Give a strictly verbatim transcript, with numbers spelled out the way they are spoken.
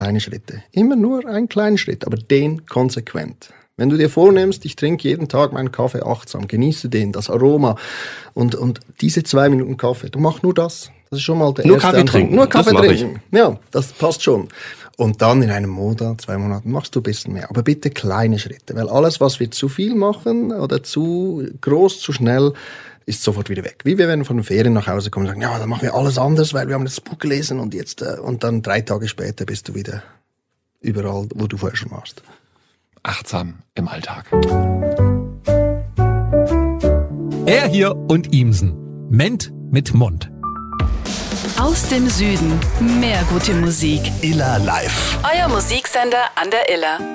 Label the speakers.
Speaker 1: Kleine Schritte. Immer nur einen kleinen Schritt, aber den konsequent. Wenn du dir vornimmst, ich trinke jeden Tag meinen Kaffee achtsam, genieße den, das Aroma und, und diese zwei Minuten Kaffee, du machst nur das. Das ist schon mal der
Speaker 2: nur
Speaker 1: erste
Speaker 2: Kaffee
Speaker 1: Anfang.
Speaker 2: trinken.
Speaker 1: Nur Kaffee
Speaker 2: das
Speaker 1: trinken. Ja, das passt schon. Und dann in einem Monat, zwei Monaten machst du ein bisschen mehr. Aber bitte kleine Schritte, weil alles, was wir zu viel machen oder zu groß, zu schnell, ist sofort wieder weg. Wie wir, wenn wir von den Ferien nach Hause kommen und sagen, ja, dann machen wir alles anders, weil wir haben das Buch gelesen und jetzt, äh, und dann drei Tage später bist du wieder überall, wo du vorher schon warst.
Speaker 2: Achtsam im Alltag.
Speaker 3: Er hier und Ihmsen. Ment mit Mund.
Speaker 4: Aus dem Süden. Mehr gute Musik.
Speaker 5: Iller Live.
Speaker 4: Euer Musiksender an der Iller.